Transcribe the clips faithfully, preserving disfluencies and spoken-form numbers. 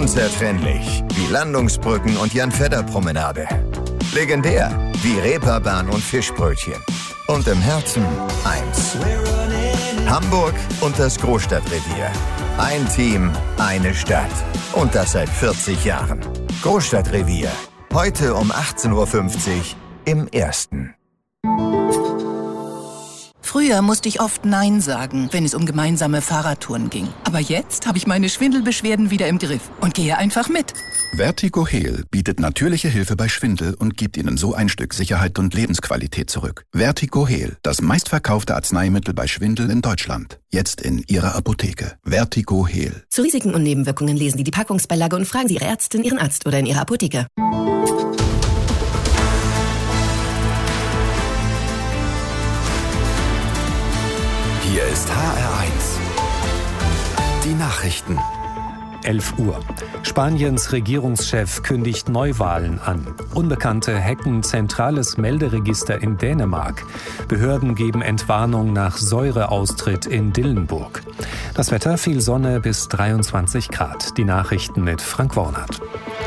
Unzertrennlich wie Landungsbrücken und Jan-Fedder-Promenade. Legendär wie Reeperbahn und Fischbrötchen. Und im Herzen eins. Hamburg und das Großstadtrevier. Ein Team, eine Stadt. Und das seit vierzig Jahren. Großstadtrevier. Heute um achtzehn Uhr fünfzig im Ersten. Früher musste ich oft Nein sagen, wenn es um gemeinsame Fahrradtouren ging. Aber jetzt habe ich meine Schwindelbeschwerden wieder im Griff und gehe einfach mit. Vertigo Heal bietet natürliche Hilfe bei Schwindel und gibt Ihnen so ein Stück Sicherheit und Lebensqualität zurück. Vertigo Heal, das meistverkaufte Arzneimittel bei Schwindel in Deutschland. Jetzt in Ihrer Apotheke. Vertigo Heal. Zu Risiken und Nebenwirkungen lesen Sie die Packungsbeilage und fragen Sie Ihre Ärztin, Ihren Arzt oder in Ihrer Apotheke. Hier ist H R eins. Die Nachrichten. elf Uhr. Spaniens Regierungschef kündigt Neuwahlen an. Unbekannte hacken zentrales Melderegister in Dänemark. Behörden geben Entwarnung nach Säureaustritt in Dillenburg. Das Wetter, viel Sonne bis dreiundzwanzig Grad. Die Nachrichten mit Frank Wornert.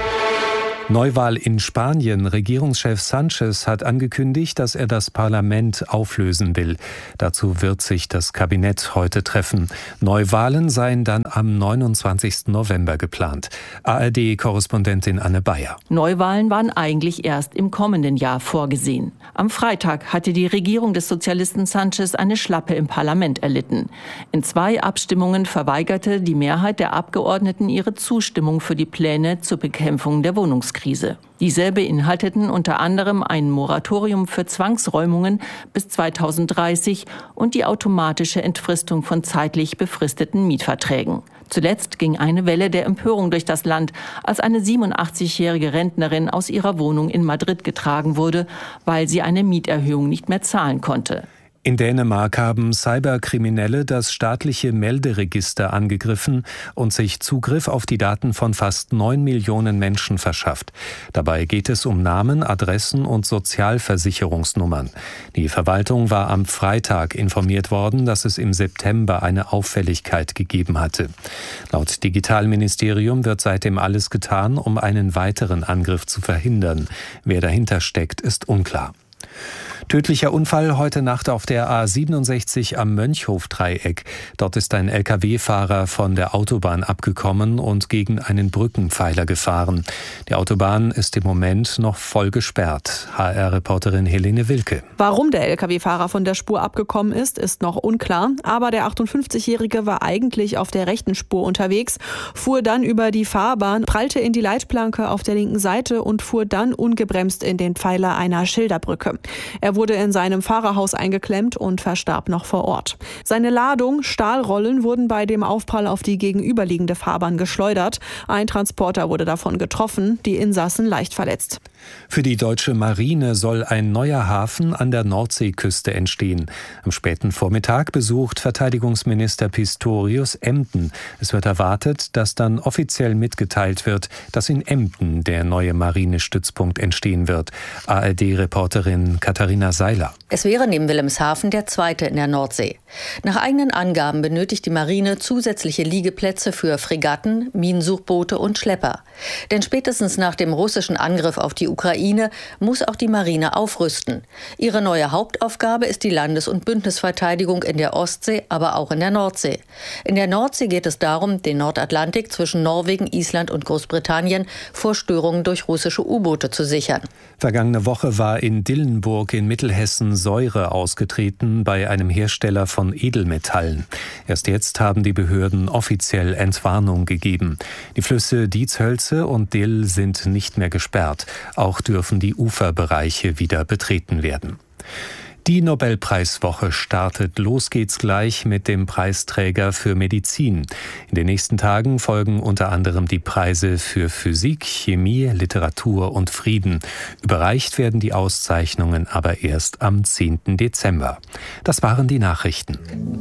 Neuwahl in Spanien. Regierungschef Sánchez hat angekündigt, dass er das Parlament auflösen will. Dazu wird sich das Kabinett heute treffen. Neuwahlen seien dann am neunundzwanzigsten November geplant. A R D-Korrespondentin Anne Bayer. Neuwahlen waren eigentlich erst im kommenden Jahr vorgesehen. Am Freitag hatte die Regierung des Sozialisten Sánchez eine Schlappe im Parlament erlitten. In zwei Abstimmungen verweigerte die Mehrheit der Abgeordneten ihre Zustimmung für die Pläne zur Bekämpfung der Wohnungskrise. Krise. Diese beinhalteten unter anderem ein Moratorium für Zwangsräumungen bis zweitausenddreißig und die automatische Entfristung von zeitlich befristeten Mietverträgen. Zuletzt ging eine Welle der Empörung durch das Land, als eine siebenundachtzigjährige Rentnerin aus ihrer Wohnung in Madrid getragen wurde, weil sie eine Mieterhöhung nicht mehr zahlen konnte. In Dänemark haben Cyberkriminelle das staatliche Melderegister angegriffen und sich Zugriff auf die Daten von fast neun Millionen Menschen verschafft. Dabei geht es um Namen, Adressen und Sozialversicherungsnummern. Die Verwaltung war am Freitag informiert worden, dass es im September eine Auffälligkeit gegeben hatte. Laut Digitalministerium wird seitdem alles getan, um einen weiteren Angriff zu verhindern. Wer dahinter steckt, ist unklar. Tödlicher Unfall heute Nacht auf der A siebenundsechzig am Mönchhof-Dreieck. Dort ist ein L K W-Fahrer von der Autobahn abgekommen und gegen einen Brückenpfeiler gefahren. Die Autobahn ist im Moment noch voll gesperrt. H R-Reporterin Helene Wilke. Warum der L K W-Fahrer von der Spur abgekommen ist, ist noch unklar. Aber der achtundfünfzigjährige war eigentlich auf der rechten Spur unterwegs, fuhr dann über die Fahrbahn, prallte in die Leitplanke auf der linken Seite und fuhr dann ungebremst in den Pfeiler einer Schilderbrücke. Er wurde in seinem Fahrerhaus eingeklemmt und verstarb noch vor Ort. Seine Ladung, Stahlrollen, wurden bei dem Aufprall auf die gegenüberliegende Fahrbahn geschleudert. Ein Transporter wurde davon getroffen, die Insassen leicht verletzt. Für die deutsche Marine soll ein neuer Hafen an der Nordseeküste entstehen. Am späten Vormittag besucht Verteidigungsminister Pistorius Emden. Es wird erwartet, dass dann offiziell mitgeteilt wird, dass in Emden der neue Marinestützpunkt entstehen wird. A R D-Reporterin Katharina Seiler. Es wäre neben Wilhelmshaven der zweite in der Nordsee. Nach eigenen Angaben benötigt die Marine zusätzliche Liegeplätze für Fregatten, Minensuchboote und Schlepper. Denn spätestens nach dem russischen Angriff auf die Ukraine muss auch die Marine aufrüsten. Ihre neue Hauptaufgabe ist die Landes- und Bündnisverteidigung in der Ostsee, aber auch in der Nordsee. In der Nordsee geht es darum, den Nordatlantik zwischen Norwegen, Island und Großbritannien vor Störungen durch russische U-Boote zu sichern. Vergangene Woche war in Dillenburg in Mittelhessen Säure ausgetreten bei einem Hersteller von Edelmetallen. Erst jetzt haben die Behörden offiziell Entwarnung gegeben. Die Flüsse Dietshölze und Dill sind nicht mehr gesperrt. Auch dürfen die Uferbereiche wieder betreten werden. Die Nobelpreiswoche startet. Los geht's gleich mit dem Preisträger für Medizin. In den nächsten Tagen folgen unter anderem die Preise für Physik, Chemie, Literatur und Frieden. Überreicht werden die Auszeichnungen aber erst am zehnten Dezember. Das waren die Nachrichten.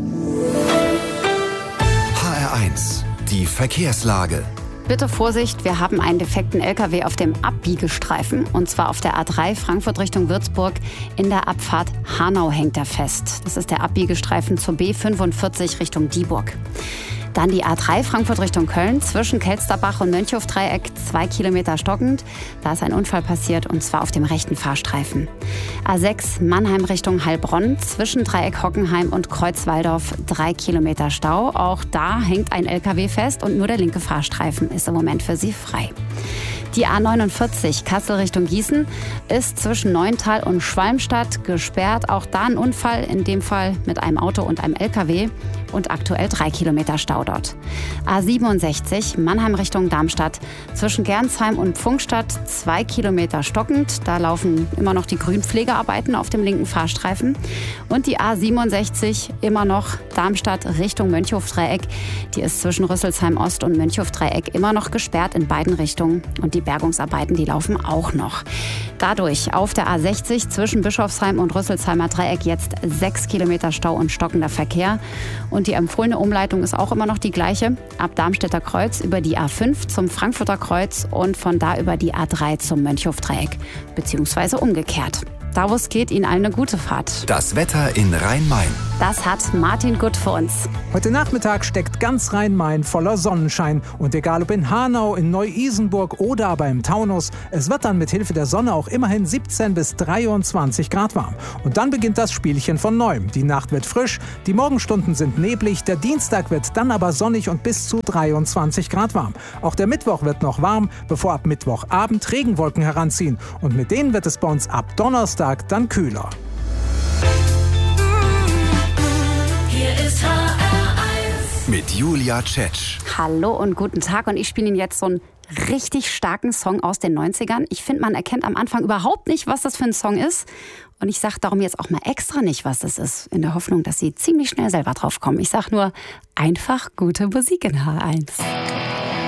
H R eins, die Verkehrslage. Bitte Vorsicht, wir haben einen defekten L K W auf dem Abbiegestreifen. Und zwar auf der A drei Frankfurt Richtung Würzburg. In der Abfahrt Hanau hängt er fest. Das ist der Abbiegestreifen zur B fünfundvierzig Richtung Dieburg. Dann die A drei Frankfurt Richtung Köln zwischen Kelsterbach und Mönchhofdreieck, zwei Kilometer stockend. Da ist ein Unfall passiert und zwar auf dem rechten Fahrstreifen. A sechs Mannheim Richtung Heilbronn zwischen Dreieck Hockenheim und Kreuzwaldorf, drei Kilometer Stau. Auch da hängt ein L K W fest und nur der linke Fahrstreifen ist im Moment für Sie frei. Die A neunundvierzig Kassel Richtung Gießen ist zwischen Neuntal und Schwalmstadt gesperrt. Auch da ein Unfall, in dem Fall mit einem Auto und einem L K W und aktuell drei Kilometer Stau dort. A siebenundsechzig Mannheim Richtung Darmstadt zwischen Gernsheim und Pfungstadt, zwei Kilometer stockend. Da laufen immer noch die Grünpflegearbeiten auf dem linken Fahrstreifen. Und die A siebenundsechzig immer noch Darmstadt Richtung Mönchhofdreieck. Die ist zwischen Rüsselsheim Ost und Mönchhofdreieck immer noch gesperrt in beiden Richtungen. Und die Bergungsarbeiten, die laufen auch noch. Dadurch auf der A sechzig zwischen Bischofsheim und Rüsselsheimer Dreieck jetzt sechs Kilometer Stau und stockender Verkehr. Und die empfohlene Umleitung ist auch immer noch die gleiche. Ab Darmstädter Kreuz über die A fünf zum Frankfurter Kreuz und von da über die A drei zum Mönchhofdreieck. Beziehungsweise umgekehrt. Da wo es geht, Ihnen allen eine gute Fahrt. Das Wetter in Rhein-Main. Das hat Martin Gutt für uns. Heute Nachmittag steckt ganz Rhein-Main voller Sonnenschein. Und egal ob in Hanau, in Neu-Isenburg oder aber im Taunus, es wird dann mit Hilfe der Sonne auch immerhin siebzehn bis dreiundzwanzig Grad warm. Und dann beginnt das Spielchen von neuem. Die Nacht wird frisch, die Morgenstunden sind neblig, der Dienstag wird dann aber sonnig und bis zu dreiundzwanzig Grad warm. Auch der Mittwoch wird noch warm, bevor ab Mittwochabend Regenwolken heranziehen. Und mit denen wird es bei uns ab Donnerstag dann kühler. Hier ist H R eins mit Julia Tschetsch. Hallo und guten Tag und ich spiele Ihnen jetzt so einen richtig starken Song aus den neunzigern. Ich finde, man erkennt am Anfang überhaupt nicht, was das für ein Song ist. Und ich sage darum jetzt auch mal extra nicht, was das ist, in der Hoffnung, dass Sie ziemlich schnell selber drauf kommen. Ich sage nur, einfach gute Musik in H R eins.